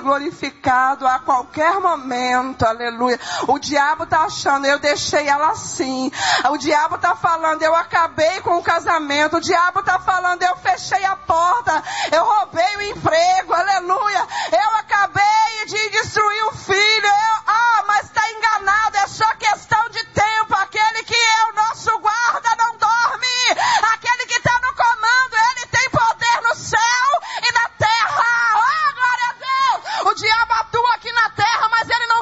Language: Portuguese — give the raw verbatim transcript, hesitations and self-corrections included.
glorificado a qualquer momento, aleluia. O diabo está achando, eu deixei ela assim. O diabo está falando, eu acabei com o casamento. O diabo está falando, eu fechei a porta.